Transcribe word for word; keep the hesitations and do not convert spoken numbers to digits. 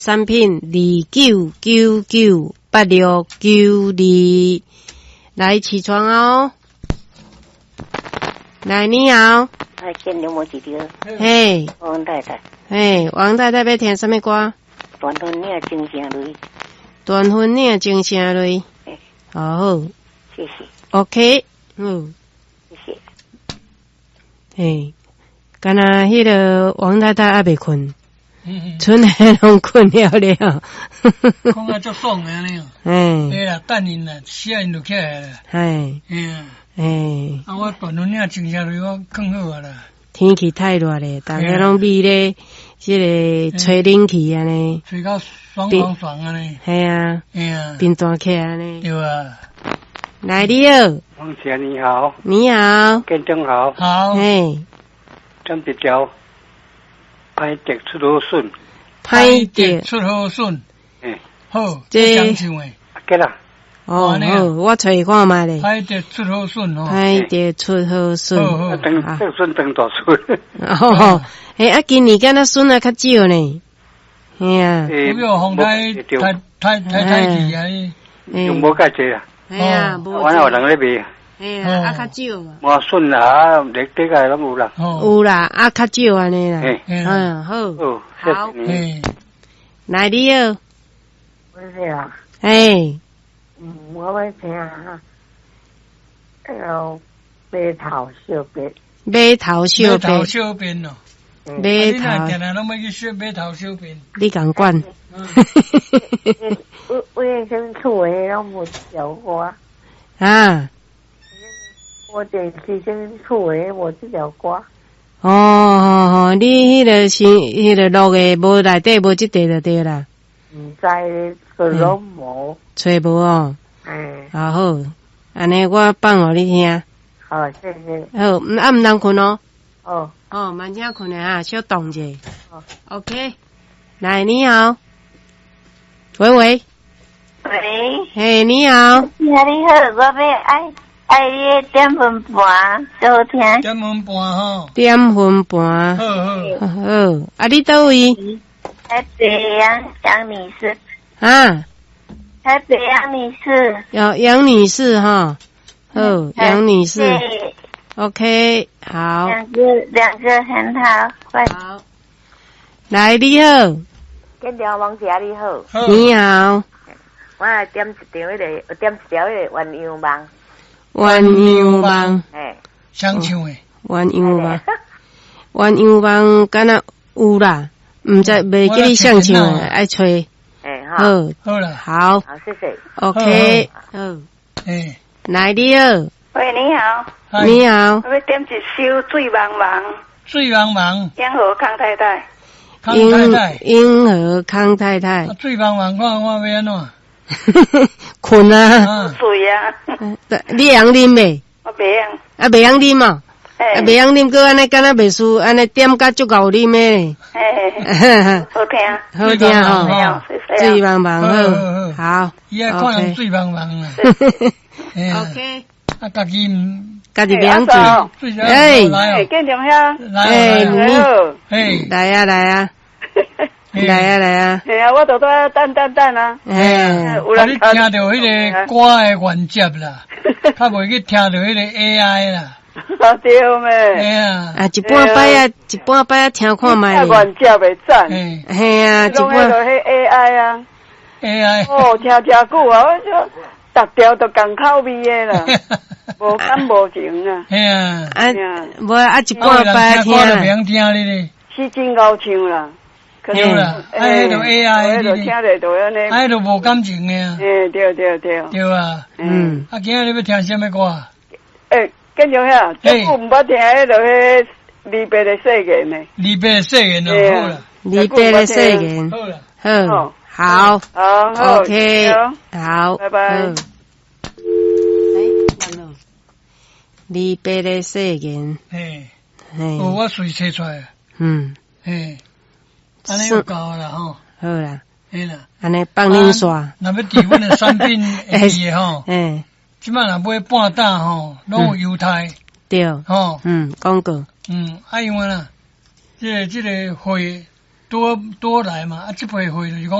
产品二九九九八六九二，来起床哦。来，你好。 哎，见牛魔几条？ 嘿， 王太太。 嘿，王太太要听什么歌？ 断婚领真声泪。 断婚领真声泪。 哎， 好， 谢谢。 OK， 嗯， 谢谢。 嘿，敢若迄个王太太还未困。 嗯， 剩下拢困了了， 讲啊足爽安尼哦。 哎， 对啦，等因啦，死啊因就起来啦。 哎， 嗯， 哎， 啊，我断婚领真下来，我更好啊啦。 天气太热咧，大家拢秘咧，即个吹冷气安尼， 吹到爽爽爽安尼。 系啊， 哎呀， 冰大起安尼。 对啊。 来，你好， 王姐你好， 你好， 建中好， 好， 嘿， 张必条。歹得出好顺， 歹得出好顺， 嗯， 好， 这讲唱诶， 对啦， 哦，好，我找看卖咧， 歹得出好顺哦， 歹得出好顺， 好好， 等这顺等大顺， 哦，诶，啊，今年敢若顺啊较少呢，嘿啊， 不要风太太太太太急啊， 用无介济啊， 哎呀，无， 我有人咧卖。 哎呀，啊较少嘛。 我顺啊，历底个拢有啦。 有啦，啊较少安尼啦。嗯，好。 哦， 好。来你好。 我是啊。 哎。 嗯，我要听啊。那个白头小便。 白头小便。 白头小便咯。 白头。 你若定定拢要去说白头小便。 你共管。 卫卫生处诶，拢无调过。 啊。 我电视先厝诶，无这条歌。 哦哦哦，你迄个是迄个录诶，无内底无即块就对啦。 毋知个拢无。 揣无哦。 嗯。 啊好，安尼我放互你听。 好，谢谢。 好，啊毋通困哦。 哦。 哦，慢点困诶哈，小动者。哦。OK。来，你好。喂喂。 喂。 嘿，你好。 你好，你好，我要爱。爱你点分半，最好听。 点分半吼。 点分半。 好好好。啊，你倒位？ 台北杨杨女士。 啊。 台北杨女士。 有杨女士哈。好，杨女士。OK， 好。 两个两个很好，快。 好。来，你好。 跟条王姐你好。 你好。 我来点一条迄个，点一条迄个鸳鸯网。 鸳鸯网， 哎， 想唱诶， 鸳鸯网，鸳鸯网敢若有啦，毋知袂记你想唱诶，爱吹。 哎，好， 好啦， 好， 好，谢谢。 OK， 好， 哎， 来你好， 喂，你好， 你好， 我要点一首《醉茫茫》， 醉茫茫， 英和康太太， 康太太， 英和康太太， 醉茫茫，看我要安怎？ 困啊！ 水啊！ 你会晓啉未？ 我袂晓。 啊，袂晓啉哦。啊，袂晓啉，搁安尼敢若袂输，安尼点甲足够啉诶。 嘿，好听， 好听吼。醉茫茫，好，好。 伊爱看人醉茫茫啦。 OK。 啊，家己毋， 家己袂晓醉。 哎， 来哦，建中遐。 来哦， 哎，来啊来啊。来啊来啊！ 系啊，我都在等等等啊。 哎，有人听到迄个歌的原接啦，较袂去听到迄个 A I 啦。 对咩？ 哎呀， 啊，一半摆啊，一半摆啊，听看卖。 听原接袂赞。 嘿啊，一半。 拢迄个迄 A I 啊。 A I。 哦，听真久啊，我就逐条都共口味的啦，无感无情啊。 哎呀， 啊，无啊，一半摆啊听啦。 袂晓听你咧。 是真高唱啦。 对啦，哎，迄个 A I， 迄个听咧都安尼， 哎，都无感情诶啊。 哎，对对对。 对啊，嗯。啊，今日你要听什么歌？ 诶，跟住遐，最久毋捌听迄个迄离别的誓言呢。 离别的誓言哦，好啦。 离别的誓言， 好啦， 好，好， 好 ，OK， 好， 拜拜。哎， 完了。离别的誓言， 嘿，哦，我随写出来。 嗯， 嘿。安尼就够啦吼， 好啦， 嘿啦， 安尼放恁煞。 若要伫阮的产品会记诶吼， 嗯， 即摆若买半打吼，拢有优待， 对， 吼， 嗯，广告， 嗯，啊因为啦，即个即个会多多来嘛，啊，这批货就是讲。